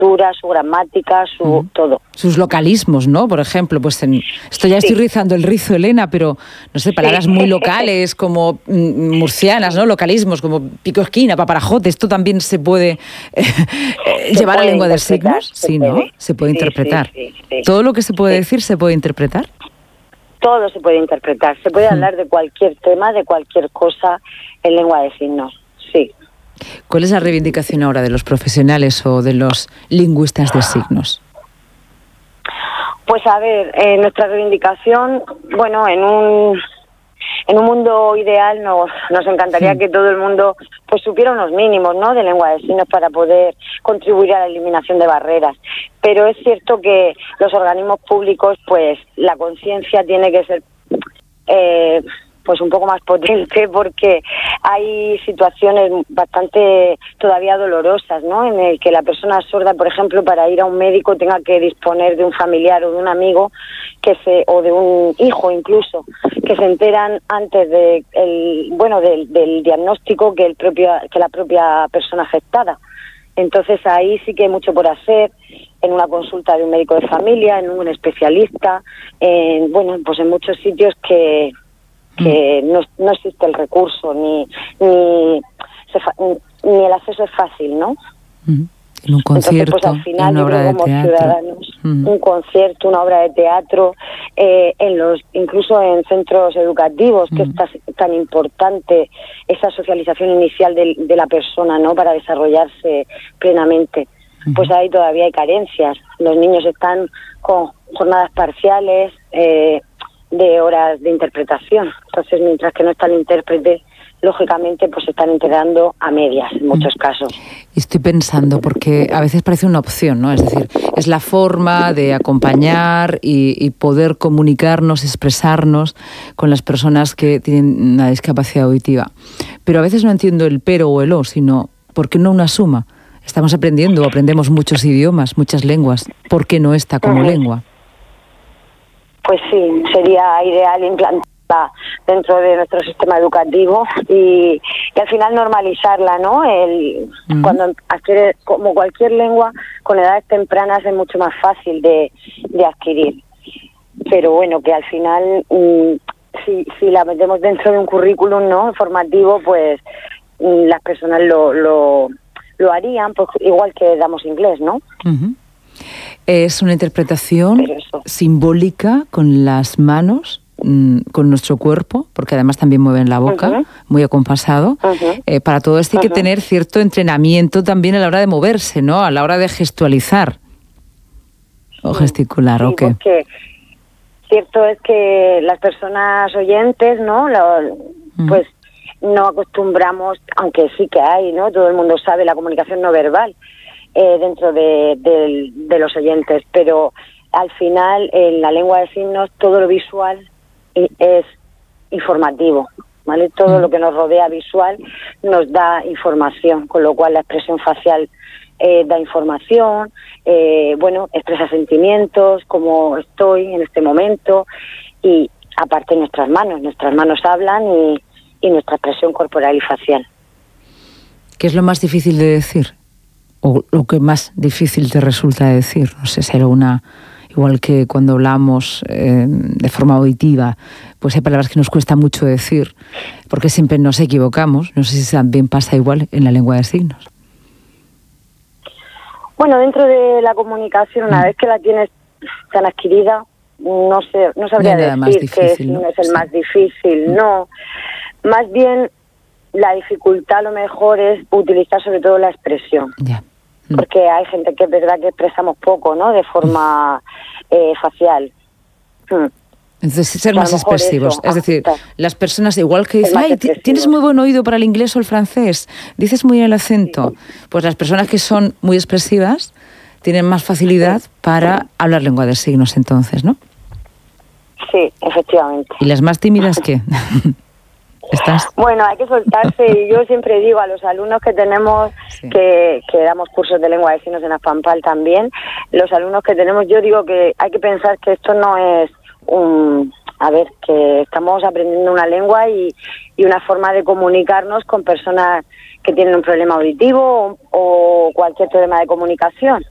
estructura, su gramática, su todo. Sus localismos, ¿no? Por ejemplo, pues esto ya estoy rizando el rizo, Elena, pero no sé, palabras muy locales como murcianas, ¿no? Localismos como pico esquina, paparajote, ¿esto también se puede llevar a lengua de signos? Sí, ¿no? Se puede interpretar. Sí. ¿Todo lo que se puede decir se puede interpretar? Todo se puede interpretar. Se puede hablar de cualquier tema, de cualquier cosa en lengua de signos, sí. ¿Cuál es la reivindicación ahora de los profesionales o de los lingüistas de signos? Pues a ver, nuestra reivindicación, bueno, en un mundo ideal nos encantaría que todo el mundo pues supiera unos mínimos, ¿no?, de lengua de signos para poder contribuir a la eliminación de barreras. Pero es cierto que los organismos públicos, pues la conciencia tiene que ser pues un poco más potente, porque hay situaciones bastante todavía dolorosas, ¿no?, en el que la persona sorda, por ejemplo, para ir a un médico tenga que disponer de un familiar o de un amigo o de un hijo incluso, que se enteran antes del diagnóstico que la propia persona afectada. Entonces ahí sí que hay mucho por hacer, en una consulta de un médico de familia, en un especialista, pues en muchos sitios que no existe el recurso ni el acceso es fácil, ¿no? En un concierto, entonces, pues al final, en una obra de teatro. Ciudadanos, un concierto, una obra de teatro, incluso en centros educativos, que es tan importante esa socialización inicial de la persona, ¿no?, para desarrollarse plenamente. Pues ahí todavía hay carencias. Los niños están con jornadas parciales, de horas de interpretación. Entonces, mientras que no está el intérprete, lógicamente, pues se están enterando a medias en muchos casos. Estoy pensando, porque a veces parece una opción, ¿no? Es decir, es la forma de acompañar y poder comunicarnos, expresarnos con las personas que tienen una discapacidad auditiva. Pero a veces no entiendo el pero o el o, sino ¿por qué no una suma? Estamos aprendemos muchos idiomas, muchas lenguas. ¿Por qué no esta como lengua? Pues sí, sería ideal implantarla dentro de nuestro sistema educativo y al final normalizarla, ¿no? Cuando adquiere, como cualquier lengua, con edades tempranas es mucho más fácil de adquirir. Pero bueno, que al final, si la metemos dentro de un currículum, ¿no?, formativo, pues las personas lo harían, pues igual que damos inglés, ¿no? Es una interpretación simbólica con las manos, con nuestro cuerpo, porque además también mueven la boca, muy acompasado. Para todo esto hay que tener cierto entrenamiento también a la hora de moverse, ¿no?, a la hora de gestualizar o gesticular, ¿o qué? Porque cierto es que las personas oyentes, ¿no?, pues no acostumbramos, aunque sí que hay, ¿no?, todo el mundo sabe la comunicación no verbal dentro de los oyentes, pero al final en la lengua de signos todo lo visual es informativo, ¿vale? Todo lo que nos rodea visual nos da información, con lo cual la expresión facial da información, expresa sentimientos, cómo estoy en este momento, y aparte nuestras manos hablan y nuestra expresión corporal y facial. ¿Qué es lo más difícil de decir? ¿O lo que más difícil te resulta decir? No sé si hay alguna, igual que cuando hablamos de forma auditiva, pues hay palabras que nos cuesta mucho decir, porque siempre nos equivocamos. No sé si también pasa igual en la lengua de signos. Bueno, dentro de la comunicación, una vez que la tienes tan adquirida, no sabría decir que es el más difícil, no. Más bien, la dificultad a lo mejor es utilizar sobre todo la expresión. Porque hay gente que es verdad que expresamos poco, ¿no?, de forma facial. Entonces, ser más expresivos. Es decir, las personas, igual que dicen, ay, tienes muy buen oído para el inglés o el francés, dices muy bien el acento. Pues las personas que son muy expresivas tienen más facilidad para hablar lengua de signos, entonces, ¿no? Sí, efectivamente. ¿Y las más tímidas qué? Bueno, hay que soltarse, y yo siempre digo a los alumnos que tenemos, que damos cursos de lengua de signos en Aspampal también, los alumnos que tenemos, yo digo que hay que pensar que esto no es que estamos aprendiendo una lengua y una forma de comunicarnos con personas que tienen un problema auditivo o cualquier problema de comunicación.